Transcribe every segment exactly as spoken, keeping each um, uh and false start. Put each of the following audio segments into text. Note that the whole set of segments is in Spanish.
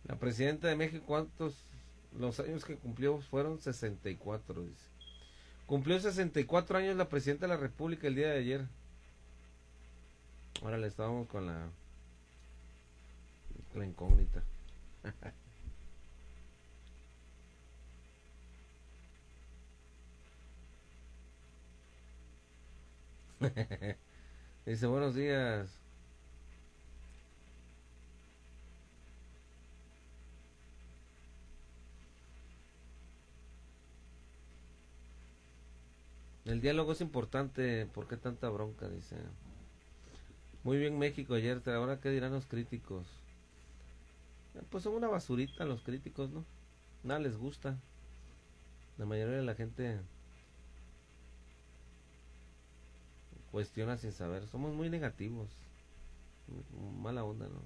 La presidenta de México, ¿cuántos? Los años que cumplió fueron sesenta y cuatro, dice. Cumplió sesenta y cuatro años la presidenta de la República el día de ayer. Ahora le estábamos con la, la incógnita. Dice, buenos días. El diálogo es importante, ¿por qué tanta bronca? Dice. Muy bien México ayer, ahora qué dirán los críticos. Pues son una basurita los críticos, ¿no? Nada les gusta. La mayoría de la gente cuestiona sin saber. Somos muy negativos. Mala onda, ¿no?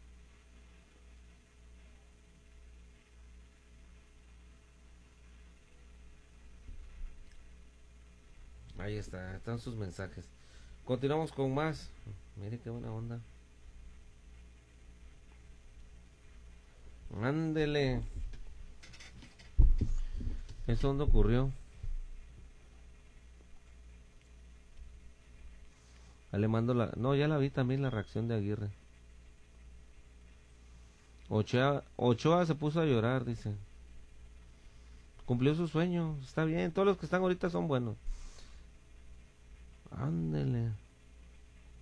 Ahí está, están sus mensajes. Continuamos con más. Mire qué buena onda. Ándele. ¿Eso dónde ocurrió? Ahí le mando la... No, ya la vi también la reacción de Aguirre. Ochoa, Ochoa se puso a llorar, dice. Cumplió su sueño, está bien. Todos los que están ahorita son buenos. Ándele.